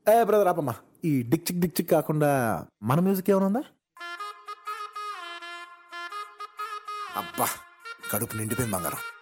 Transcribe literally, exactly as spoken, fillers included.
ఏ brother ఆపమ్మా, ఈ Dick చిక్ Dick చిక్ కాకుండా మన మ్యూజిక్ ఏమైనా ఉందా? అబ్బా కడుపు నిండిపోయింది బంగారం.